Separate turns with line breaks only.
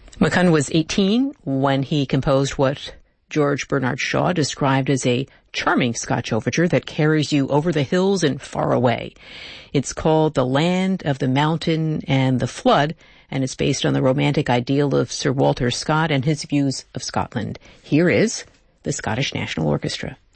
McCunn was 18 when he composed what George Bernard Shaw described as a charming Scotch overture that carries you over the hills and far away. It's called The Land of the Mountain and the Flood, and it's based on the romantic ideal of Sir Walter Scott and his views of Scotland. Here is the Scottish National Orchestra.